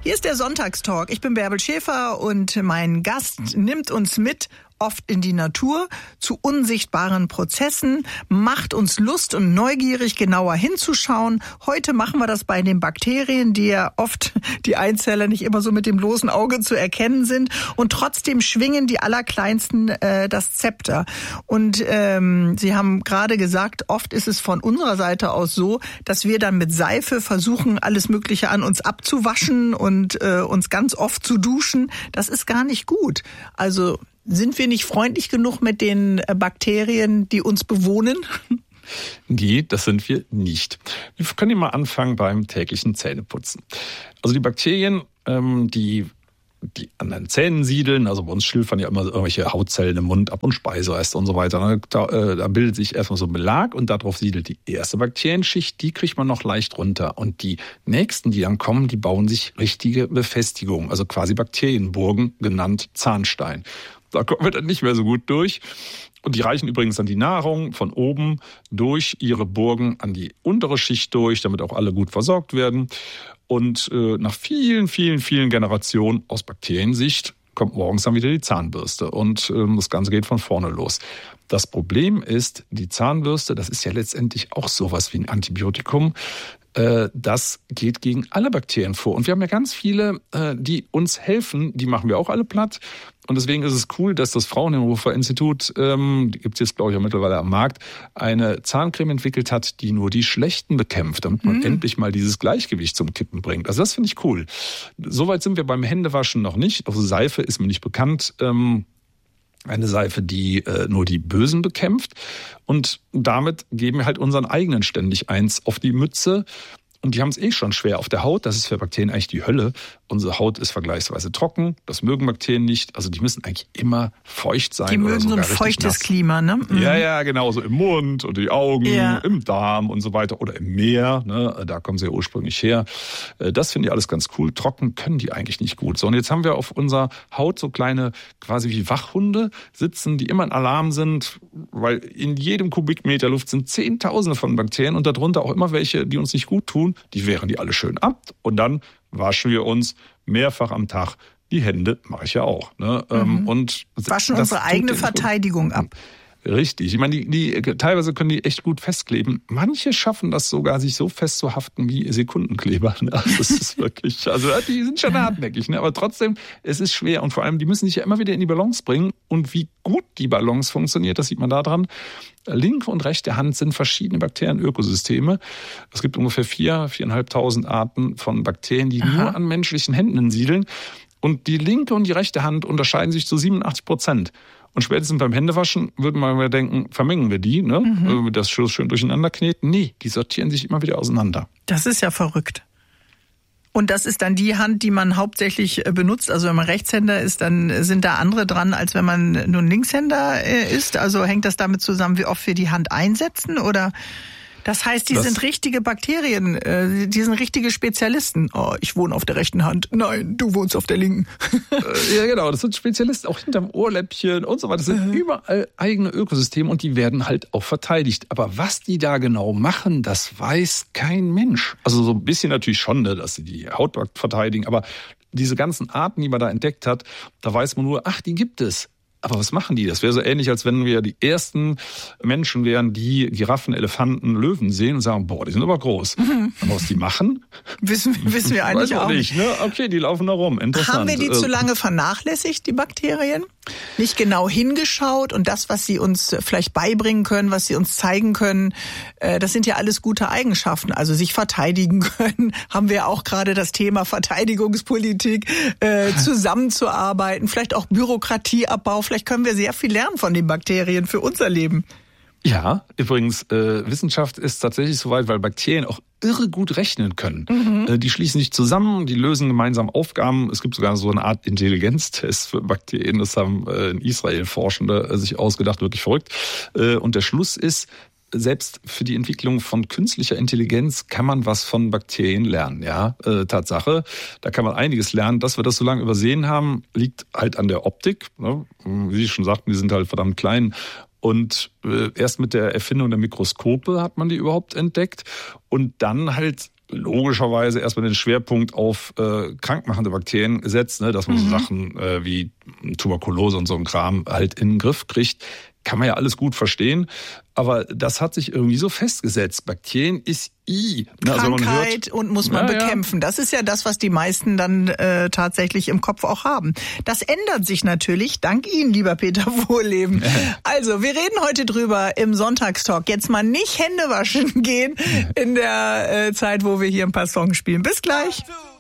Hier ist der Sonntagstalk. Ich bin Bärbel Schäfer und mein Gast nimmt uns mit, oft in die Natur, zu unsichtbaren Prozessen, macht uns Lust und neugierig, genauer hinzuschauen. Heute machen wir das bei den Bakterien, die ja oft die Einzeller nicht immer so mit dem bloßen Auge zu erkennen sind. Und trotzdem schwingen die Allerkleinsten das Zepter. Und Sie haben gerade gesagt, oft ist es von unserer Seite aus so, dass wir dann mit Seife versuchen, alles Mögliche an uns abzuwaschen und uns ganz oft zu duschen. Das ist gar nicht gut. Also sind wir nicht freundlich genug mit den Bakterien, die uns bewohnen? Nee, das sind wir nicht. Wir können ja mal anfangen beim täglichen Zähneputzen. Also die Bakterien, die an den Zähnen siedeln, also bei uns schilfern ja immer irgendwelche Hautzellen im Mund ab und Speisereste und so weiter. Da bildet sich erstmal so ein Belag und darauf siedelt die erste Bakterienschicht, die kriegt man noch leicht runter. Und die nächsten, die dann kommen, die bauen sich richtige Befestigungen, also quasi Bakterienburgen, genannt Zahnstein. Da kommen wir dann nicht mehr so gut durch. Und die reichen übrigens dann die Nahrung von oben durch ihre Burgen an die untere Schicht durch, damit auch alle gut versorgt werden. Und nach vielen, vielen, vielen Generationen aus Bakteriensicht kommt morgens dann wieder die Zahnbürste. Und das Ganze geht von vorne los. Das Problem ist, die Zahnbürste, das ist ja letztendlich auch sowas wie ein Antibiotikum. Das geht gegen alle Bakterien vor. Und wir haben ja ganz viele, die uns helfen, die machen wir auch alle platt. Und deswegen ist es cool, dass das Fraunhofer Institut, die gibt es jetzt, glaube ich, auch mittlerweile am Markt, eine Zahncreme entwickelt hat, die nur die Schlechten bekämpft, damit man endlich mal dieses Gleichgewicht zum Kippen bringt. Also das finde ich cool. Soweit sind wir beim Händewaschen noch nicht. Also Seife ist mir nicht bekannt. Eine Seife, die nur die Bösen bekämpft. Und damit geben wir halt unseren eigenen ständig eins auf die Mütze. Und die haben es schon schwer auf der Haut. Das ist für Bakterien eigentlich die Hölle. Unsere Haut ist vergleichsweise trocken. Das mögen Bakterien nicht. Also die müssen eigentlich immer feucht sein. Die mögen so ein feuchtes Klima, ne? Mhm. Ja, genau. So im Mund und die Augen, im Darm und so weiter. Oder im Meer, ne? Da kommen sie ja ursprünglich her. Das finde ich alles ganz cool. Trocken können die eigentlich nicht gut. So, und jetzt haben wir auf unserer Haut so kleine, quasi wie Wachhunde sitzen, die immer in Alarm sind, weil in jedem Kubikmeter Luft sind Zehntausende von Bakterien und darunter auch immer welche, die uns nicht gut tun. Die wehren die alle schön ab und dann waschen wir uns mehrfach am Tag die Hände, mache ich ja auch. Ne? Und waschen unsere eigene Verteidigung ab. Richtig. Ich meine, die teilweise können die echt gut festkleben. Manche schaffen das sogar, sich so festzuhaften wie Sekundenkleber. Das ist wirklich, also die sind schon hartnäckig, ne? Aber trotzdem, es ist schwer und vor allem, die müssen sich ja immer wieder in die Balance bringen. Und wie gut die Balance funktioniert, das sieht man daran. Linke und rechte Hand sind verschiedene Bakterienökosysteme. Es gibt ungefähr 4.500 Arten von Bakterien, die nur an menschlichen Händen siedeln. Und die linke und die rechte Hand unterscheiden sich zu 87%. Und spätestens beim Händewaschen würden wir mal denken, vermengen wir die, ne? Das schön durcheinander kneten. Nee, die sortieren sich immer wieder auseinander. Das ist ja verrückt. Und das ist dann die Hand, die man hauptsächlich benutzt. Also wenn man Rechtshänder ist, dann sind da andere dran, als wenn man nun Linkshänder ist. Also hängt das damit zusammen, wie oft wir die Hand einsetzen? Oder das heißt, die sind richtige Bakterien, die sind richtige Spezialisten. Oh, ich wohne auf der rechten Hand. Nein, du wohnst auf der linken. Ja, genau, das sind Spezialisten, auch hinterm Ohrläppchen und so weiter. Das sind überall eigene Ökosysteme und die werden halt auch verteidigt. Aber was die da genau machen, das weiß kein Mensch. Also so ein bisschen natürlich schon, ne, dass sie die Haut verteidigen. Aber diese ganzen Arten, die man da entdeckt hat, da weiß man nur, ach, die gibt es. Aber was machen die? Das wäre so ähnlich, als wenn wir die ersten Menschen wären, die Giraffen, Elefanten, Löwen sehen und sagen, boah, die sind aber groß. Aber was die machen? Wissen wir eigentlich auch nicht. Ne? Okay, die laufen da rum. Interessant. Haben wir die zu lange vernachlässigt, die Bakterien? Nicht genau hingeschaut und das, was sie uns vielleicht beibringen können, was sie uns zeigen können, das sind ja alles gute Eigenschaften. Also sich verteidigen können, haben wir auch gerade das Thema Verteidigungspolitik, zusammenzuarbeiten, vielleicht auch Bürokratieabbau. Vielleicht können wir sehr viel lernen von den Bakterien für unser Leben. Ja, übrigens, Wissenschaft ist tatsächlich so weit, weil Bakterien auch irre gut rechnen können. Die schließen sich zusammen, die lösen gemeinsam Aufgaben. Es gibt sogar so eine Art Intelligenztest für Bakterien. Das haben in Israel Forschende sich ausgedacht, wirklich verrückt. Und der Schluss ist, selbst für die Entwicklung von künstlicher Intelligenz kann man was von Bakterien lernen. Ja, Tatsache, da kann man einiges lernen. Dass wir das so lange übersehen haben, liegt halt an der Optik. Ne? Wie Sie schon sagten, die sind halt verdammt klein. Und erst mit der Erfindung der Mikroskope hat man die überhaupt entdeckt. Und dann halt logischerweise erstmal den Schwerpunkt auf krankmachende Bakterien gesetzt, ne, dass man so Sachen wie Tuberkulose und so ein Kram halt in den Griff kriegt. Kann man ja alles gut verstehen, aber das hat sich irgendwie so festgesetzt. Bakterien ist Krankheit und muss man bekämpfen. Das ist ja das, was die meisten dann tatsächlich im Kopf auch haben. Das ändert sich natürlich, dank Ihnen, lieber Peter Wohlleben. Also, wir reden heute drüber im Sonntagstalk. Jetzt mal nicht Hände waschen gehen in der Zeit, wo wir hier ein paar Songs spielen. Bis gleich.